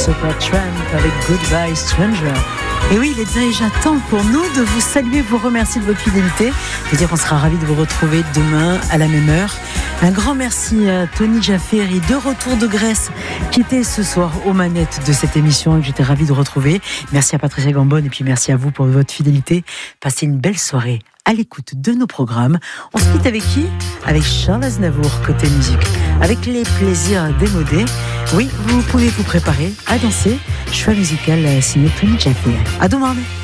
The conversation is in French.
Supertramp avec Goodbye Stranger. Et oui, il est déjà temps pour nous de vous saluer, vous remercier de votre fidélité, de dire qu'on sera ravis de vous retrouver demain à la même heure. Un grand merci à Tony Jafferi, de retour de Grèce, qui était ce soir aux manettes de cette émission et que j'étais ravi de retrouver. Merci à Patricia Gambon et puis merci à vous pour votre fidélité. Passez une belle soirée à l'écoute de nos programmes. On se quitte avec qui ? Avec Charles Aznavour, côté musique, avec les plaisirs démodés. Oui, vous pouvez vous préparer à danser. Choix musical signé Tony Jafferi. À demain.